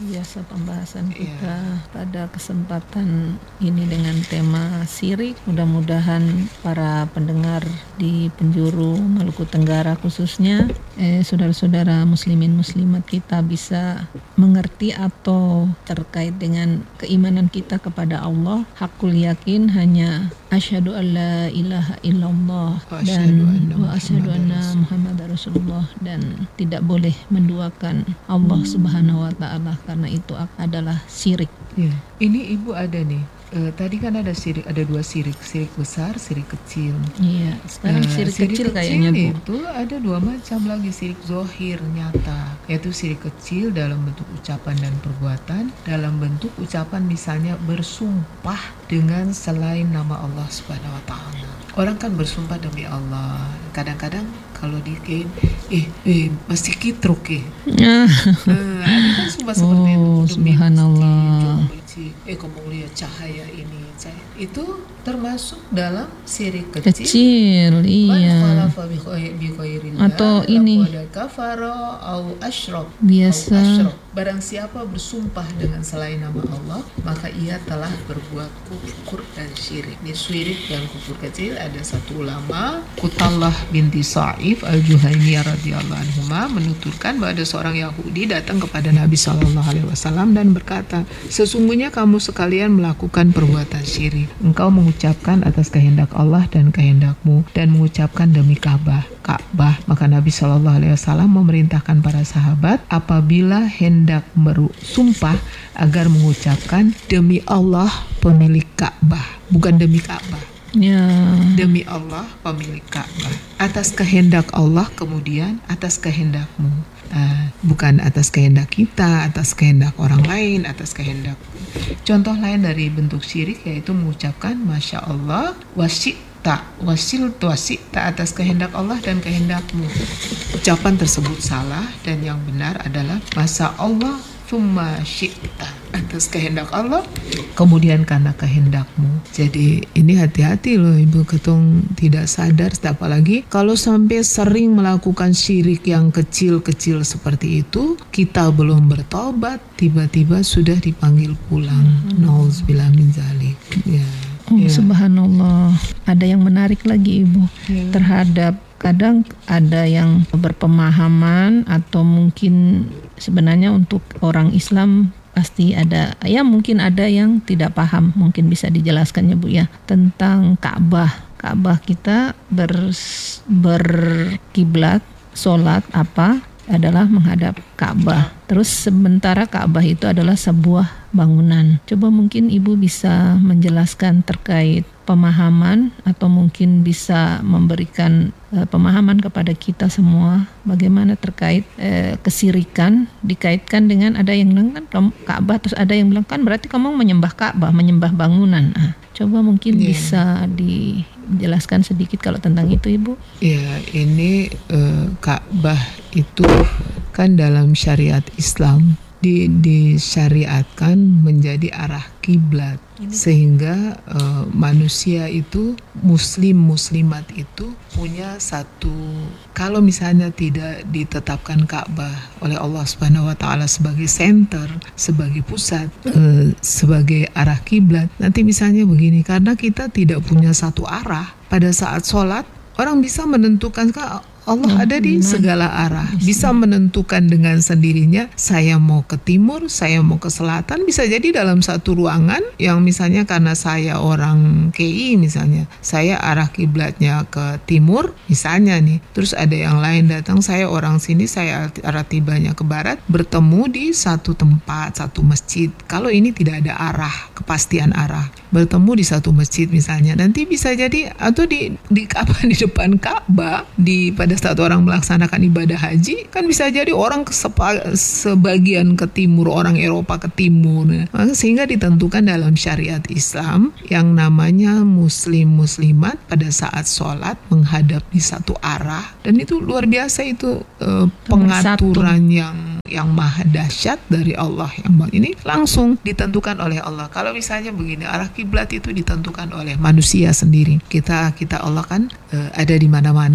biasa pembahasan kita pada kesempatan ini dengan tema syirik. Mudah-mudahan para pendengar di penjuru Maluku Tenggara khususnya saudara-saudara muslimin muslimat kita bisa mengerti atau terkait dengan keimanan kita kepada Allah. Hakul yakin hanya asyhadu alla ilaha illallah dan wa asyhadu anna Muhammad Rasulullah, dan tidak boleh menduakan Allah Subhanahu wa taala karena itu adalah syirik. Ya. Ini Ibu ada nih. Tadi kan ada syirik, ada dua syirik besar, syirik kecil. Iya, sekarang syirik kecil kayaknya Bu. Itu ada dua macam lagi, syirik zohir nyata, yaitu syirik kecil dalam bentuk ucapan dan perbuatan. Dalam bentuk ucapan misalnya bersumpah dengan selain nama Allah Subhanahu wa taala. Orang kan bersumpah demi Allah. Kadang-kadang kalau di game, masih kitruk ada kan sumpah seperti itu. Subhanallah. Kamu lihat cahaya ini, itu termasuk dalam syirik kecil. Iya. Atau ini biasa. Barang siapa bersumpah dengan selain nama Allah, maka ia telah berbuat kufur dan syirik. Ini syirik dan kufur kecil. Ada satu ulama, Kutallah binti Sa'if al-Juhainiyah radhiyallahu anhuma, menuturkan bahwa ada seorang Yahudi datang kepada Nabi SAW dan berkata, sesungguhnya kamu sekalian melakukan perbuatan syirik. Engkau mengucapkan atas kehendak Allah dan kehendakmu, dan mengucapkan demi Ka'bah. Maka Nabi SAW memerintahkan para sahabat apabila hendak bersumpah agar mengucapkan demi Allah pemilik Ka'bah, bukan demi Ka'bah. Ya. Demi Allah pemilik Ka'bah, atas kehendak Allah, kemudian atas kehendakmu. Bukan atas kehendak kita, atas kehendak orang lain, atas kehendak. Contoh lain dari bentuk syirik yaitu mengucapkan Masya Allah wasyita atas kehendak Allah dan kehendakmu. Ucapan tersebut salah dan yang benar adalah Masya Allah thumma syi'ta, atas kehendak Allah kemudian karena kehendakmu. Jadi ini hati-hati loh Ibu, ketong tidak sadar, apalagi kalau sampai sering melakukan syirik yang kecil-kecil seperti itu, kita belum bertobat, tiba-tiba sudah dipanggil pulang. Nauzubillah min dzalik. Ya. Subhanallah. Ada yang menarik lagi Ibu terhadap, kadang ada yang berpemahaman atau mungkin sebenarnya untuk orang Islam pasti ada, ya mungkin ada yang tidak paham, mungkin bisa dijelaskan ya Bu ya, tentang Ka'bah. Ka'bah kita berkiblat sholat adalah menghadap Ka'bah. Terus sementara Ka'bah itu adalah sebuah bangunan. Coba mungkin Ibu bisa menjelaskan terkait pemahaman atau mungkin bisa memberikan pemahaman kepada kita semua bagaimana terkait kesirikan dikaitkan dengan, ada yang bilang kan Ka'bah, terus ada yang bilang kan berarti kamu menyembah Ka'bah, menyembah bangunan. Coba mungkin bisa dijelaskan sedikit kalau tentang itu Ibu. Ya, ini Ka'bah itu kan dalam syariat Islam disyariatkan menjadi arah kiblat, sehingga manusia itu, muslimat itu punya satu, kalau misalnya tidak ditetapkan Ka'bah oleh Allah Subhanahu wa taala sebagai center, sebagai pusat, sebagai arah kiblat, nanti misalnya begini, karena kita tidak punya satu arah pada saat sholat, orang bisa menentukan Allah ada di segala arah, bisa menentukan dengan sendirinya, saya mau ke timur, saya mau ke selatan, bisa jadi dalam satu ruangan yang misalnya karena saya orang KI misalnya, saya arah kiblatnya ke timur misalnya nih, terus ada yang lain datang, saya orang sini, saya arah tibanya ke barat, bertemu di satu tempat, satu masjid. Kalau ini tidak ada arah, kepastian arah, bertemu di satu masjid misalnya, nanti bisa jadi atau di depan Ka'bah, pada saat orang melaksanakan ibadah haji, kan bisa jadi orang sebagian ke timur, orang Eropa ke timur. Sehingga ditentukan dalam syariat Islam yang namanya muslimat pada saat sholat menghadap di satu arah, dan itu luar biasa, itu pengaturan yang maha dahsyat dari Allah, yang ini langsung ditentukan oleh Allah. Kalau misalnya begini, arah kiblat itu ditentukan oleh manusia sendiri. Kita Allah kan ada di mana-mana.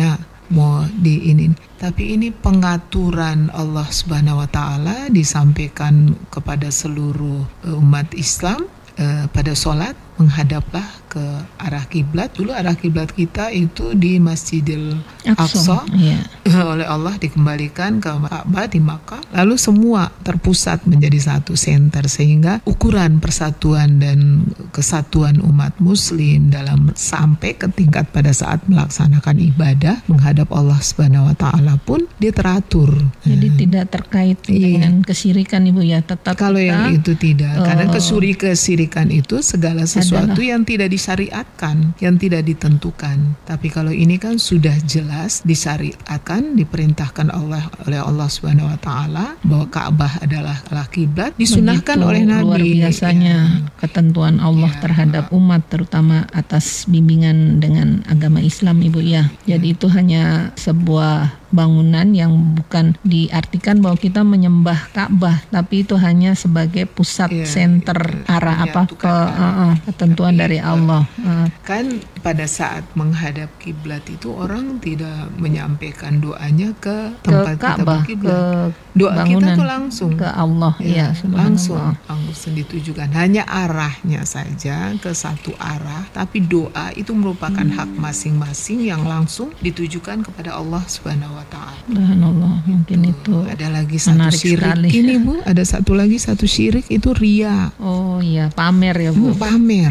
mau diinin. Tapi ini pengaturan Allah Subhanahu wa taala disampaikan kepada seluruh umat Islam pada sholat, menghadaplah ke arah kiblat. Dulu arah kiblat kita itu di Masjidil Aqsa, oleh Allah dikembalikan ke Ka'bah di Makkah, lalu semua terpusat menjadi satu center, sehingga ukuran persatuan dan kesatuan umat muslim dalam sampai ke tingkat pada saat melaksanakan ibadah menghadap Allah Subhanahu wa taala pun dia teratur. Jadi tidak terkait dengan kesyirikan Ibu ya, tetap kalau yang itu tidak, karena kesirikan itu segala sesuatu yang tidak disyariatkan, yang tidak ditentukan. Tapi kalau ini kan sudah jelas disyariatkan, diperintahkan oleh Allah Subhanahu wa taala bahwa Ka'bah adalah kiblat, disunahkan oleh Nabi. Luar biasanya ketentuan Allah terhadap umat, terutama atas bimbingan dengan agama Islam Ibu ya. Jadi itu hanya sebuah bangunan yang bukan diartikan bahwa kita menyembah Ka'bah, tapi itu hanya sebagai pusat center arah ketentuan dari Allah. Kan pada saat menghadap kiblat itu orang tidak menyampaikan doanya ke tempat kita berkiblat. Doa kita tuh langsung ke Allah, langsung ditujukan. Hanya arahnya saja ke satu arah, tapi doa itu merupakan hak masing-masing yang langsung ditujukan kepada Allah Subhanahu wa taala. Subhanallah, mungkin itu ada lagi satu syirik sekali. Ini Bu, ada satu syirik itu ria. Oh iya, pamer ya Bu. Pamer.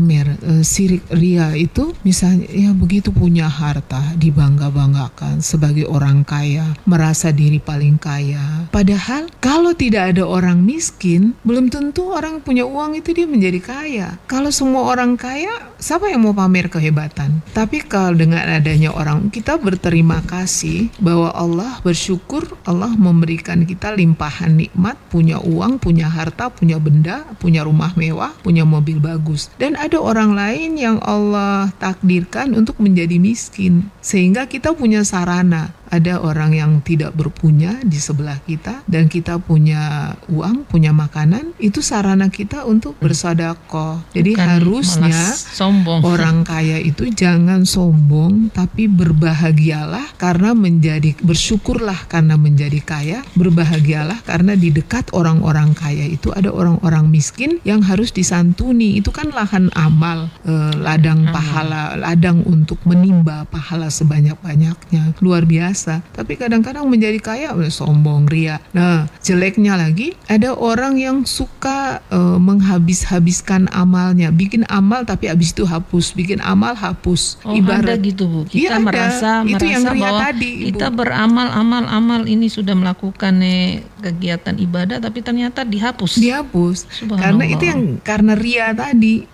Syirik ria itu misalnya ya begitu punya harta dibangga-banggakan sebagai orang kaya, merasa diri paling kaya. Padahal kalau tidak ada orang miskin, belum tentu orang punya uang itu dia menjadi kaya. Kalau semua orang kaya, siapa yang mau pamer kehebatan? Tapi kalau dengan adanya orang, kita berterima kasih bahwa Allah, bersyukur Allah memberikan kita limpahan nikmat, punya uang, punya harta, punya benda, punya rumah mewah, punya mobil bagus. Dan ada orang lain yang Allah takdirkan untuk menjadi miskin, sehingga kita punya sarana. Ada orang yang tidak berpunya di sebelah kita dan kita punya uang, punya makanan, itu sarana kita untuk bersedekah. Jadi bukan harusnya orang kaya itu jangan sombong, tapi berbahagialah karena bersyukurlah karena menjadi kaya, berbahagialah karena di dekat orang-orang kaya itu ada orang-orang miskin yang harus disantuni. Itu kan lahan amal, ladang pahala, ladang untuk menimba pahala sebanyak-banyaknya. Luar biasa. Tapi kadang-kadang menjadi kaya sombong, ria. Nah, jeleknya lagi ada orang yang suka menghabis-habiskan amalnya, bikin amal tapi habis itu hapus, bikin amal hapus. Ibarat ada gitu Bu. Kita merasa yang bahwa tadi, kita beramal ini sudah melakukan kegiatan ibadah, tapi ternyata dihapus. Karena itu karena ria tadi.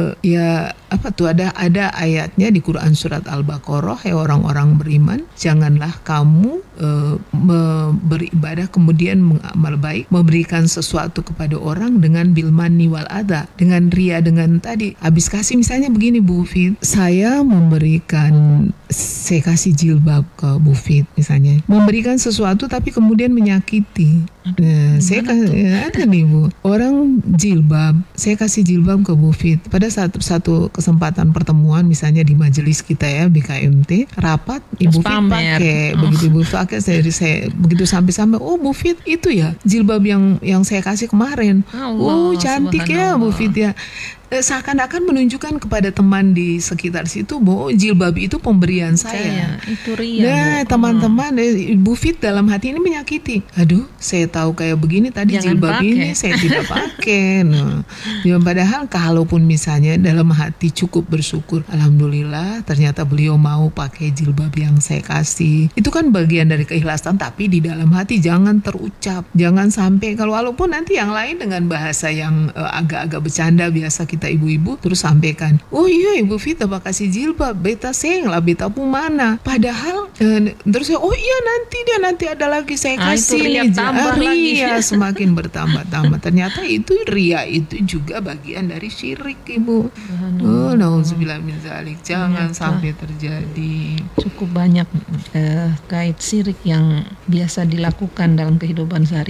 Ada ayatnya di Quran surat Al-Baqarah, orang-orang beriman, janganlah kamu beribadah kemudian mengamal baik, memberikan sesuatu kepada orang dengan bilmani wal adha, dengan ria, dengan tadi habis kasih. Misalnya begini Bu Fit, saya kasih jilbab ke Bu Fit misalnya, memberikan sesuatu tapi kemudian menyakiti. Ada nih Bu, orang jilbab, saya kasih jilbab ke Bu Fit pada satu kesempatan pertemuan misalnya di majelis kita ya BKMT rapat, Ibu Fit pakai, begitu Ibu Fit pakai, saya begitu sampai oh Bu Fit itu ya jilbab yang saya kasih kemarin. Cantik ya Bu Fit ya. Seakan-akan menunjukkan kepada teman di sekitar situ bahwa jilbab itu pemberian saya. Itu ria. Nah, teman-teman, Bu Fit dalam hati ini menyakiti. Aduh, saya tahu kayak begini tadi jilbab ini saya tidak pakai. Nah, padahal kalaupun misalnya dalam hati cukup bersyukur, alhamdulillah ternyata beliau mau pakai jilbab yang saya kasih. Itu kan bagian dari keikhlasan, tapi di dalam hati jangan terucap. Jangan sampai walaupun nanti yang lain dengan bahasa yang agak-agak bercanda biasa kita ibu-ibu terus sampaikan, oh iya Ibu Vita kasih jilbab, beta seng lah, beta pun mana. Padahal terus saya, oh iya nanti ada lagi saya kasih ria tambah lagi. Semakin bertambah-tambah. Ternyata itu ria itu juga bagian dari syirik Ibu. Nauzubillah min dzalik. Jangan sampai terjadi. Cukup banyak kait syirik yang biasa dilakukan dalam kehidupan sehari.